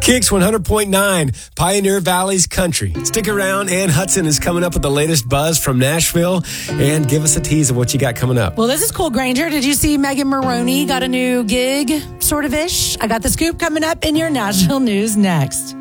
Kicks 100.9, Pioneer Valley's country. Stick around. Ann Hudson is coming up with the latest buzz from Nashville. And give us a tease of what you got coming up. Well, this is cool, Granger. Did you see Megan Maroney got a new gig, sort of ish? I got the scoop coming up in your Nashville news next.